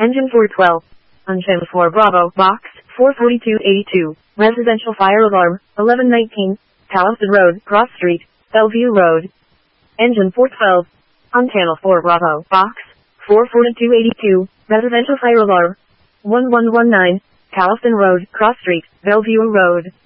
Engine 412. On channel 4 Bravo, box 44282. Residential fire alarm, 1119. Townsend Road, Cross Street, Bellevue Road. Engine 412. On channel 4 Bravo, box 44282. Residential fire alarm, 1119. Townsend Road, Cross Street, Bellevue Road.